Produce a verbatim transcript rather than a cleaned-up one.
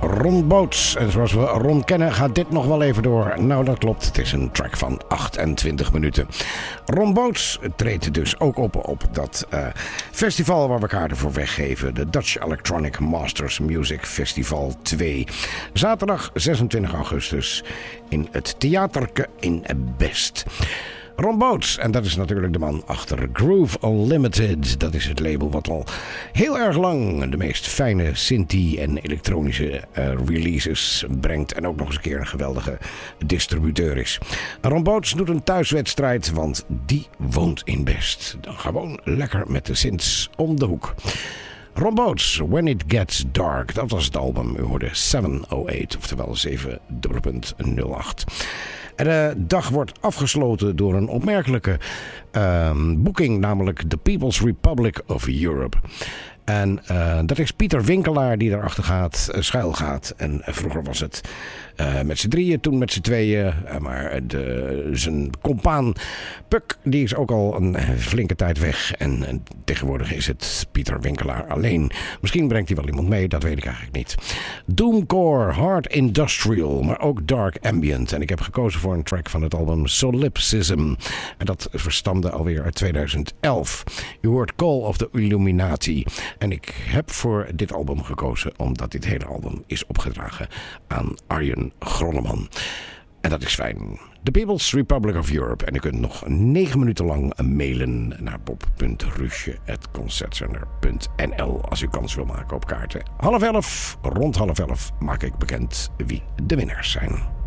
Ron Boots. En zoals we Ron kennen gaat dit nog wel even door. Nou, dat klopt. Het is een track van achtentwintig minuten. Ron Boots treedt dus ook op op dat uh, festival waar we kaarten voor weggeven. De Dutch Electronic Masters Music Festival twee. Zaterdag zesentwintig augustus in het Theaterke in Best. Ron Boots, en dat is natuurlijk de man achter Groove Unlimited. Dat is het label wat al heel erg lang de meest fijne synthie en elektronische uh, releases brengt. En ook nog eens een keer een geweldige distributeur is. Ron Boots doet een thuiswedstrijd, want die woont in Best. Dan gewoon lekker met de synths om de hoek. Ron Boots, When It Gets Dark, dat was het album. U hoorde zeshonderdachttien, oftewel zeven nul acht. En de dag wordt afgesloten door een opmerkelijke uh, boeking, namelijk The People's Republic of Europe. En uh, dat is Pieter Winkelaar die daarachter gaat, uh, schuil gaat. En uh, vroeger was het uh, met z'n drieën, toen met z'n tweeën. Uh, maar de, zijn compaan Puk, die is ook al een flinke tijd weg. En, en tegenwoordig is het Pieter Winkelaar alleen. Misschien brengt hij wel iemand mee, dat weet ik eigenlijk niet. Doomcore, hard industrial, maar ook dark ambient. En ik heb gekozen voor een track van het album Solipsism. En dat verstamde alweer uit tweeduizend elf. U hoort Call of the Illuminati. En ik heb voor dit album gekozen omdat dit hele album is opgedragen aan Arjen Grolleman. En dat is fijn. The People's Republic of Europe. En u kunt nog negen minuten lang mailen naar bob punt rusje apenstaartje concertcenter punt n l als u kans wil maken op kaarten. Half elf, rond half elf maak ik bekend wie de winnaars zijn.